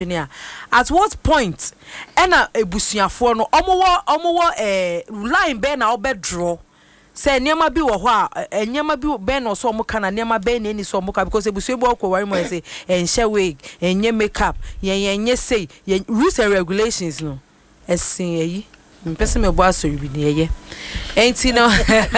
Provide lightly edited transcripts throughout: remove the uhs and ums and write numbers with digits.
At what point ena ebusuafo no omo line be na obedro say niema bi wo ho a niema bi be no so omo kana niema be na eni so omo ka because ebusua bi okowari mo say enhye wig enye makeup yenye say rules and regulations no esin eyi mpese me bo asori bi ne ye enti no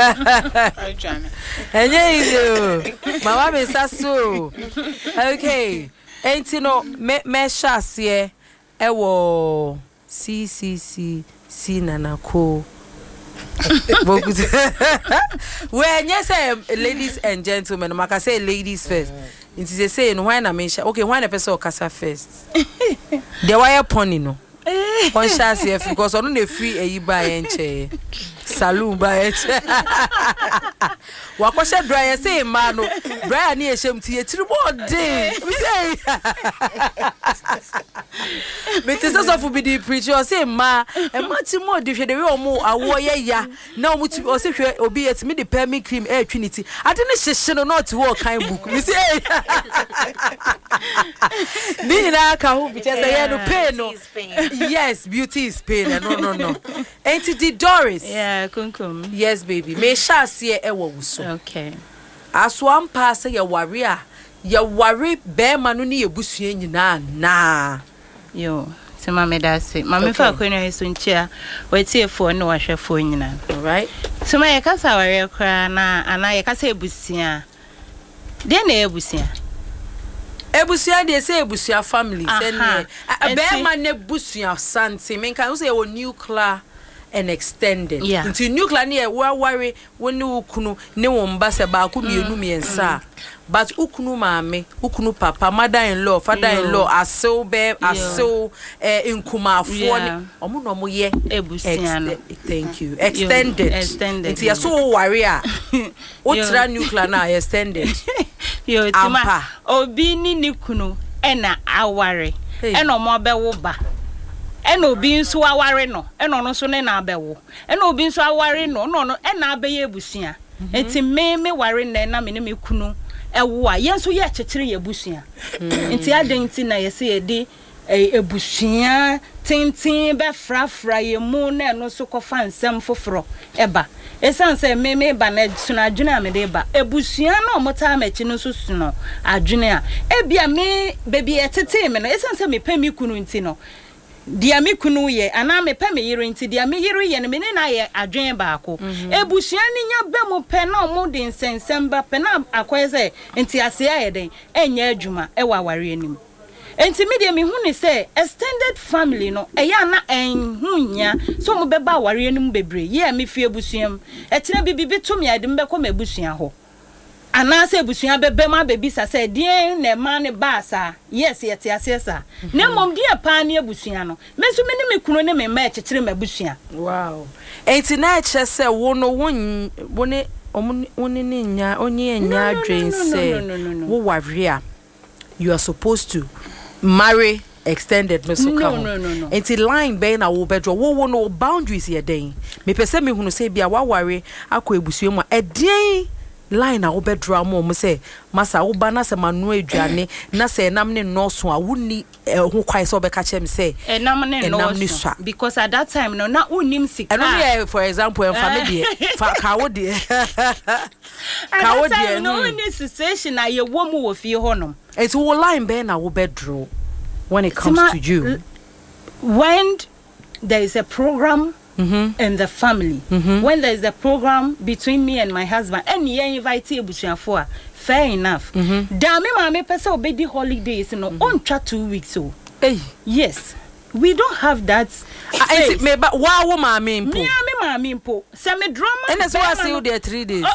enye izo mama be saso okay enti no me shase ewo CCC nanako when you say ladies and gentlemen I say ladies first it is say no when I mention okay when a person kasa first the wire pony no one chance here because I don't dey free eyiba enche saloon ba enche wakoshe dryer say man no dryer ni ehjem ti etiri body we say me tell so be the preacher say ma e ma ti mo di hwe de we omo awo ye ya na omo ti o se hwe obi etimi de permit cream e twinity ade ne hyehye no not wo kan book we say ni na ka hu bi say ye no pain no yes beauty is pain no ain't the Doris yeah kunkum yes baby me sha se e wo so okay aso am pass ye worry be ma no ne yebusua nyina na yo se mama da se mama fa ko no so nchia wetie fo no wahwefo nyina all right so ma ye kasa ware kra na ana ye kasa ebusia de na ebusia de say ebusia family say be ma na ebusia sante men kan say o nuclear and extended into nuclear ne worry when ukunu ne womba se ba ku mienu miensa but ukunu maame ukunu papa mother-in-law father-in-law aso inkumafo ne omo no mo ye ebusia no thank you extended into ya so worry a ultra nuclear na extended yo tima obi ni nikunu ena aware ena omo bewo ba ena obi nso aware no ena no so ne na abewo ena obi nso aware no no ena abeye ebusia enti me ware na me ne me kunu ewo a yenso ye chekere ye ebusia enti adenti na ye se ye di ebusia tintin be frafra ye mu na no so kofa nsem foforo eba esan se me ba na suna adwene amede ba ebusia na omota amachi no so suno adwene a ebia me baby etete me no esan se me pemi kunu nti no dia me kunu ye ana me pemi yire nti dia me yire ye no me na ye adwene ba ako ebusia ni nya be mu pe na omo de nsensem ba pe na akoye se nti ase ya ye den enya adwuma e wa ware anim enti me de me hu ni se extended family no eya na enhunya so mo beba ware anim bebre ye me fie busuam e kire bibi to me ade mbekọ ma busua ho ana se busua bebe ma bebi sa se die na ma ne ba sa yes yete asesa ne mom die pa ne busua no me so me ne me kunu ne me ma kire ma busua wow enti na che se wo no woni oni ni nya onye nya adwen se wo ware a you are supposed to marry extended no so come no. Enti line be na wo bedro wo no boundaries here den me pese me hunu se bia wa ware akọ ebusuo mu edien line na wo bedro am se masa wo ba na se manu aduane na se enam ne no so a woni ho kwai se obeka chem se enam ne no so because at that time no na unim sika eno for example en family ka wo de ka wo de no ni situation na ye wo mu wo fie honom enti wo line be na wo bedro when it comes to you when there is a program in the family when there is a program between me and my husband and you invite ebusuafo a fair enough da me ma me pese obedi holidays no on twa 2 weeks so yes we don't have that me ba wa wo ma me mpo me ma me mpo se me drama and so I see you there 3 days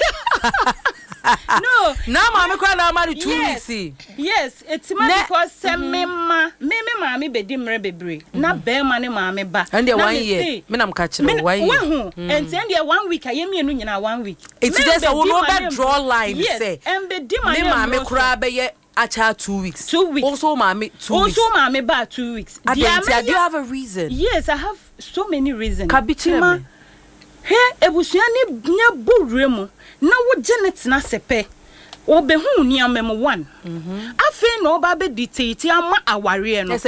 no na ma me kwa na ma 2 weeks yes it's ma because se me ma me bedi mre bebre na be ma ne ma me ba and the 1 year me na m ka kire 1 year and the 1 week ayemi enu nyina 1 week it's just a no be draw line say and bedi ma me ma me kura be ye acha 2 weeks 2 weeks also ma me 2 weeks also ma me ba 2 weeks do you have a reason? Yes, I have so many reasons kabitima he ebusuani nya boremu na wo genet na sepe obehu niamem one afi na oba be dictate ama aware no